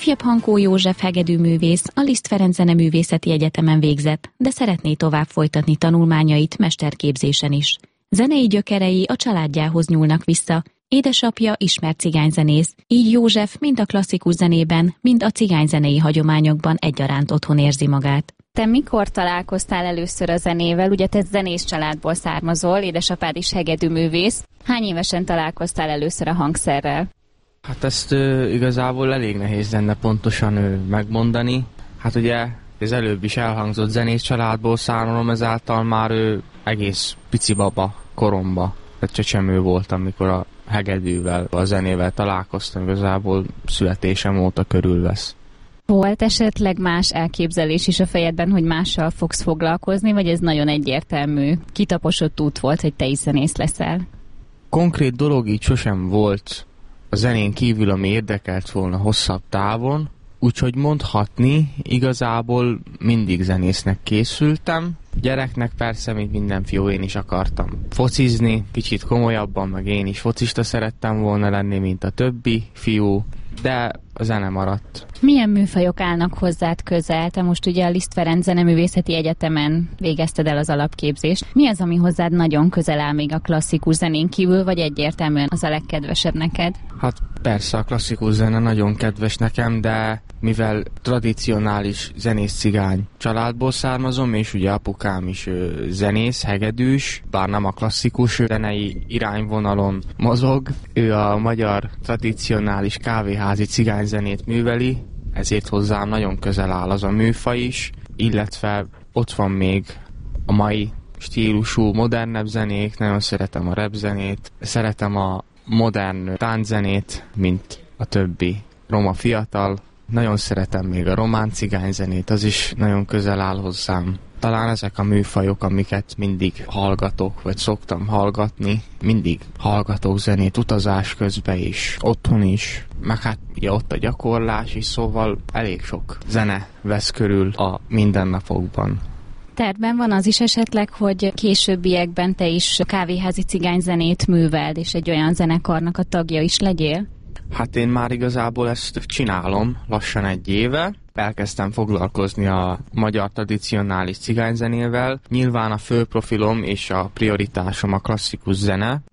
ifjabb Hankó József hegedűművész a Liszt Ferenc Zeneművészeti Egyetemen végzett, de szeretné tovább folytatni tanulmányait mesterképzésen is. Zenei gyökerei a családjához nyúlnak vissza. Édesapja ismert cigányzenész, így József mind a klasszikus zenében, mind a cigányzenei hagyományokban egyaránt otthon érzi magát. Te mikor találkoztál először a zenével? Ugye te zenész családból származol, édesapád is hegedűművész. Hány évesen találkoztál először a hangszerrel? Hát ezt igazából elég nehéz lenne pontosan megmondani. Hát ugye az előbb is elhangzott zenész családból származom, ezáltal már egész pici baba koromba, tehát csecsemő voltam, amikor a hegedűvel, a zenével találkoztam, igazából születésem óta körülvesz. Volt esetleg más elképzelés is a fejedben, hogy mással fogsz foglalkozni, vagy ez nagyon egyértelmű, kitaposott út volt, hogy te is zenész leszel? Konkrét dolog így sosem volt a zenén kívül, ami érdekelt volna hosszabb távon, úgyhogy mondhatni, igazából mindig zenésznek készültem. Gyereknek persze, mint minden fiú, én is akartam focizni, kicsit komolyabban, meg én is focista szerettem volna lenni, mint a többi fiú, de a zene maradt. Milyen műfajok állnak hozzád közel? Te most ugye a Liszt Ferenc Zeneművészeti Egyetemen végezted el az alapképzést. Mi az, ami hozzád nagyon közel áll még a klasszikus zenén kívül, vagy egyértelműen az a legkedvesebb neked? Hát persze a klasszikus zene nagyon kedves nekem, de mivel tradicionális zenész cigány családból származom, és ugye apukám is zenész, hegedűs, bár nem a klasszikus zenei irányvonalon mozog, ő a magyar tradicionális kávéházi cigányzenét műveli, ezért hozzám nagyon közel áll az a műfaj is, illetve ott van még a mai stílusú, modernebb zenék, nagyon szeretem a rap zenét, szeretem a modern tánczenét, mint a többi roma fiatal, nagyon szeretem még a román cigányzenét, az is nagyon közel áll hozzám. Talán ezek a műfajok, amiket mindig hallgatok, vagy szoktam hallgatni. Mindig hallgatok zenét utazás közben is, otthon is, meg hát ugye ott a gyakorlás is, szóval elég sok zene vesz körül a mindennapokban. Tervben van az is esetleg, hogy későbbiekben te is kávéházi cigányzenét műveld, és egy olyan zenekarnak a tagja is legyél? Hát én már igazából ezt csinálom lassan 1 éve. Elkezdtem foglalkozni a magyar tradicionális cigányzenével. Nyilván a fő profilom és a prioritásom a klasszikus zene,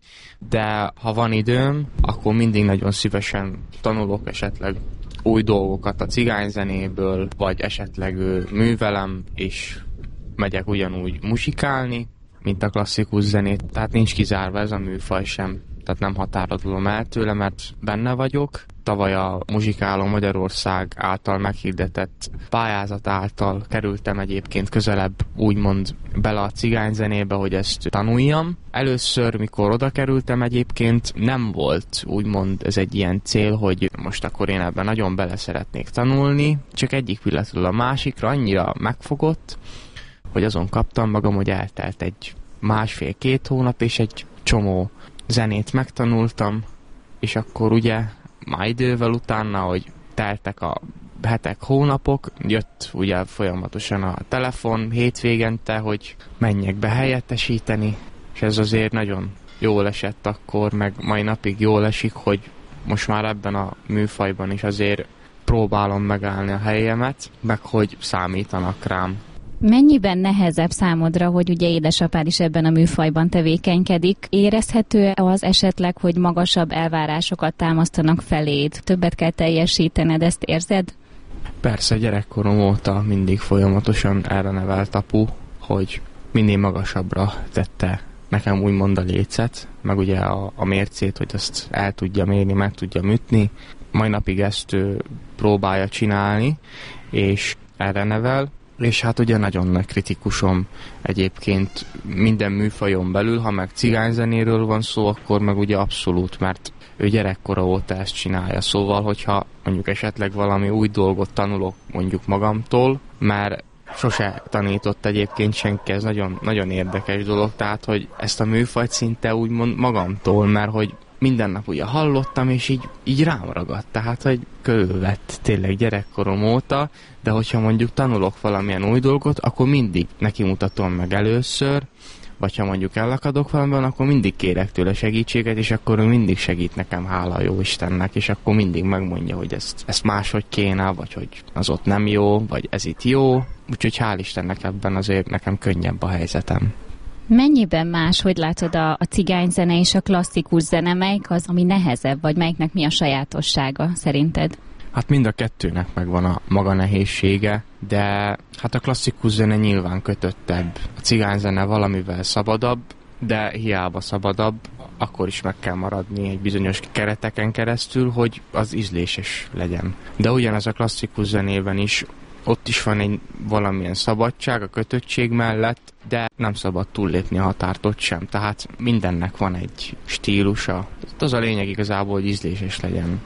de ha van időm, akkor mindig nagyon szívesen tanulok esetleg új dolgokat a cigányzenéből, vagy esetleg művelem, és megyek ugyanúgy muzsikálni, mint a klasszikus zenét. Tehát nincs kizárva ez a műfaj sem. Tehát nem határolom el tőle, mert benne vagyok. Tavaly a Muzsikáló Magyarország által meghirdetett pályázat által kerültem egyébként közelebb úgymond bele a cigányzenébe, hogy ezt tanuljam. Először, mikor oda kerültem egyébként, nem volt úgymond ez egy ilyen cél, hogy most akkor én ebben nagyon bele szeretnék tanulni. Csak egyik pillanatról a másikra annyira megfogott, hogy azon kaptam magam, hogy eltelt egy 1,5-2 hónap, és egy csomó zenét megtanultam, és akkor ugye már idővel utána, hogy teltek a hetek, hónapok, jött ugye folyamatosan a telefon hétvégente, hogy menjek be helyettesíteni, és ez azért nagyon jól esett akkor, meg mai napig jól esik, hogy most már ebben a műfajban is azért próbálom megállni a helyemet, meg hogy számítanak rám. Mennyiben nehezebb számodra, hogy ugye édesapád is ebben a műfajban tevékenykedik? Érezhető az esetleg, hogy magasabb elvárásokat támasztanak feléd? Többet kell teljesítened, ezt érzed? Persze, gyerekkorom óta mindig folyamatosan erre nevelt apu, hogy minél magasabbra tette nekem úgymond a lécet, meg ugye a mércét, hogy azt el tudja mérni, meg tudja ütni. Mai napig ezt próbálja csinálni, és erre nevel. És hát ugye nagyon nagy kritikusom egyébként minden műfajon belül, ha meg cigányzenéről van szó, akkor meg ugye abszolút, mert ő gyerekkora óta ezt csinálja. Szóval, hogyha mondjuk esetleg valami új dolgot tanulok mondjuk magamtól, mert sose tanított egyébként senki, ez nagyon, nagyon érdekes dolog, tehát, hogy ezt a műfajt szinte úgymond magamtól, mert hogy minden nap ugye hallottam, és így rám ragadt, tehát, hogy körülvett tényleg gyerekkorom óta, de hogyha mondjuk tanulok valamilyen új dolgot, akkor mindig neki mutatom meg először, vagy ha mondjuk ellakadok valamiben, akkor mindig kérek tőle segítséget, és akkor ő mindig segít nekem, hála a jó Istennek, és akkor mindig megmondja, hogy ezt máshogy kéne, vagy hogy az ott nem jó, vagy ez itt jó, úgyhogy hál' Istennek ebben azért nekem könnyebb a helyzetem. Mennyiben más, hogy látod a cigányzene és a klasszikus zene, melyik az, ami nehezebb, vagy melyiknek mi a sajátossága szerinted? Hát mind a kettőnek megvan a maga nehézsége, de hát a klasszikus zene nyilván kötöttebb. A cigányzene valamivel szabadabb, de hiába szabadabb, akkor is meg kell maradni egy bizonyos kereteken keresztül, hogy az ízléses legyen. De ugyanez a klasszikus zenében is, ott is van egy valamilyen szabadság a kötöttség mellett, de nem szabad túllépni a határt ott sem. Tehát mindennek van egy stílusa. Az a lényeg igazából, hogy ízléses legyen.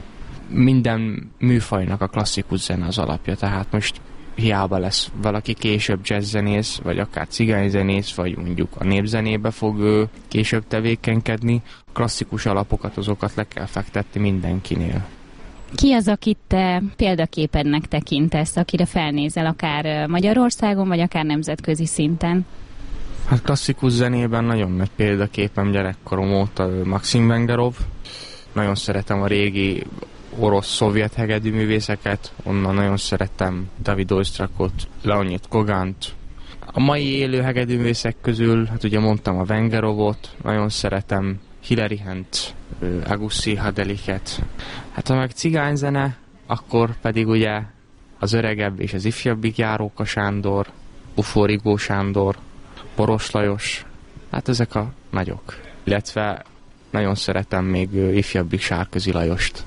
Minden műfajnak a klasszikus zene az alapja, tehát most hiába lesz valaki később jazzzenész, vagy akár cigányzenész, vagy mondjuk a népzenébe fog később tevékenykedni, a klasszikus alapokat, azokat le kell fektetni mindenkinél. Ki az, akit te példaképednek tekintesz, akire felnézel akár Magyarországon, vagy akár nemzetközi szinten? Hát klasszikus zenében nagyon nagy példaképem gyerekkorom óta Maxim Vengerov. Nagyon szeretem a régi orosz-szovjet hegedűművészeket, onnan nagyon szeretem David Oistrakot, Leonid Kogant. A mai élő hegedűművészek közül, hát ugye mondtam a Vengerovot, nagyon szeretem Hilary Hent, Agussi Hadeliket. Hát ha meg cigányzene, akkor pedig ugye az öregebb és az ifjabbik Járóka Sándor, Bufó Rigó Sándor, Boros Lajos, hát ezek a nagyok. Illetve nagyon szeretem még ifjabbik Sárközi Lajost.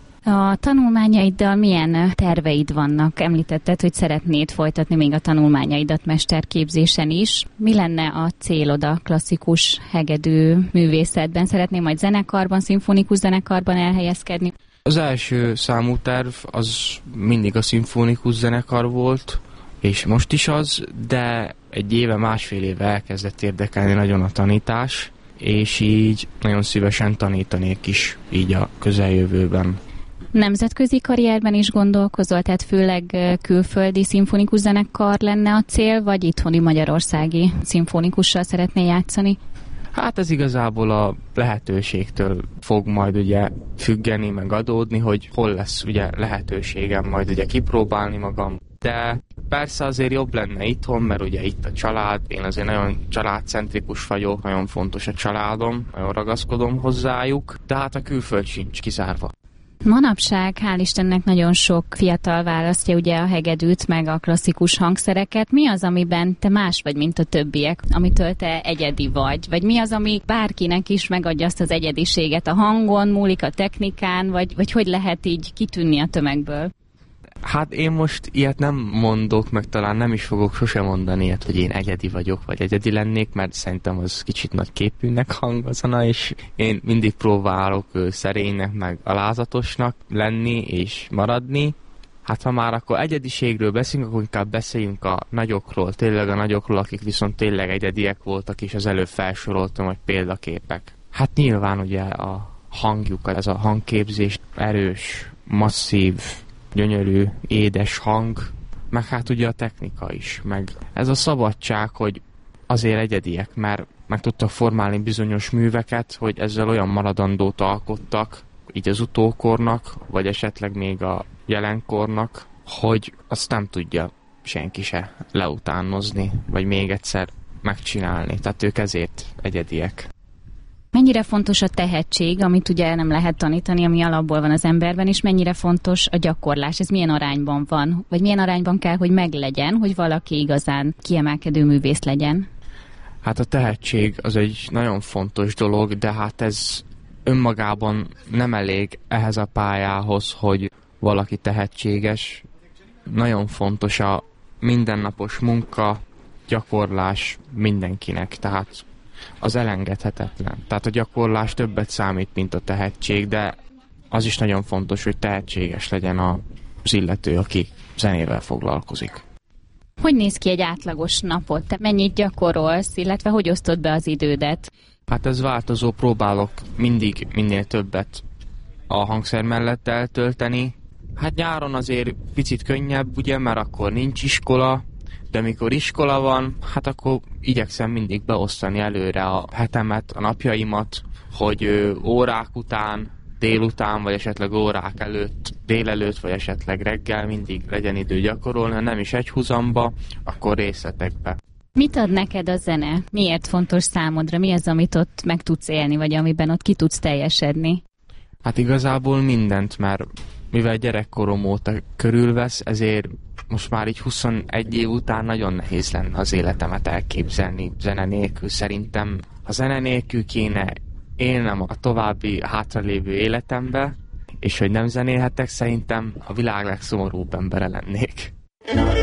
A tanulmányaiddal milyen terveid vannak? Említetted, hogy szeretnéd folytatni még a tanulmányaidat mesterképzésen is. Mi lenne a célod a klasszikus hegedű művészetben? Szeretnél majd zenekarban, szimfonikus zenekarban elhelyezkedni? Az első számú terv az mindig a szimfonikus zenekar volt, és most is az, de egy éve, másfél éve elkezdett érdekelni nagyon a tanítás, és így nagyon szívesen tanítanék is így a közeljövőben. Nemzetközi karrierben is gondolkozol, tehát főleg külföldi szimfonikus zenekar lenne a cél, vagy itthoni magyarországi szimfonikussal szeretnél játszani? Hát ez igazából a lehetőségtől fog majd ugye függeni, meg adódni, hogy hol lesz ugye lehetőségem majd ugye kipróbálni magam. De persze azért jobb lenne itthon, mert ugye itt a család, én azért nagyon családcentrikus vagyok, nagyon fontos a családom, nagyon ragaszkodom hozzájuk, de hát a külföld sincs kizárva. Manapság, hál' Istennek nagyon sok fiatal választja ugye a hegedűt, meg a klasszikus hangszereket. Mi az, amiben te más vagy, mint a többiek, amitől te egyedi vagy? Vagy mi az, ami bárkinek is megadja azt az egyediséget? A hangon múlik, a technikán, vagy hogy lehet így kitűnni a tömegből? Hát én most ilyet nem mondok, meg talán nem is fogok sosem mondani ilyet, hogy én egyedi vagyok, vagy egyedi lennék, mert szerintem az kicsit nagy képűnek hangozana, és én mindig próbálok szerénynek, meg alázatosnak lenni és maradni. Hát ha már akkor egyediségről beszélünk, akkor inkább beszéljünk a nagyokról, tényleg a nagyokról, akik viszont tényleg egyediek voltak, és az előbb felsoroltam, hogy példaképek. Hát nyilván ugye a hangjuk, ez a hangképzés erős, masszív, gyönyörű, édes hang, meg hát ugye a technika is, meg ez a szabadság, hogy azért egyediek, mert meg tudtak formálni bizonyos műveket, hogy ezzel olyan maradandót alkottak, így az utókornak, vagy esetleg még a jelenkornak, hogy azt nem tudja senki se leutánozni, vagy még egyszer megcsinálni. Tehát ők ezért egyediek. Mennyire fontos a tehetség, amit ugye nem lehet tanítani, ami alapból van az emberben, és mennyire fontos a gyakorlás? Ez milyen arányban van? Vagy milyen arányban kell, hogy meglegyen, hogy valaki igazán kiemelkedő művész legyen? Hát a tehetség az egy nagyon fontos dolog, de hát ez önmagában nem elég ehhez a pályához, hogy valaki tehetséges. Nagyon fontos a mindennapos munka, gyakorlás mindenkinek, tehát az elengedhetetlen. Tehát a gyakorlás többet számít, mint a tehetség, de az is nagyon fontos, hogy tehetséges legyen az illető, aki zenével foglalkozik. Hogy néz ki egy átlagos napot? Te mennyit gyakorolsz, illetve hogy osztod be az idődet? Hát ez változó, próbálok mindig minél többet a hangszer mellett eltölteni. Hát nyáron azért picit könnyebb, ugye, mert akkor nincs iskola, De mikor iskola van, hát akkor igyekszem mindig beosztani előre a hetemet, a napjaimat, hogy órák után, délután, vagy esetleg órák előtt, délelőtt, vagy esetleg reggel mindig legyen idő gyakorolni, ha nem is egyhuzamba, akkor részletekbe. Mit ad neked a zene? Miért fontos számodra? Mi az, amit ott meg tudsz élni, vagy amiben ott ki tudsz teljesedni? Hát igazából mindent, mert mivel gyerekkorom óta körülvesz, ezért most már így 21 év után nagyon nehéz lenne az életemet elképzelni zene nélkül. Szerintem a zene nélkül kéne élnem a további hátralévő életembe, és hogy nem zenélhetek, szerintem a világ legszomorúbb embere lennék.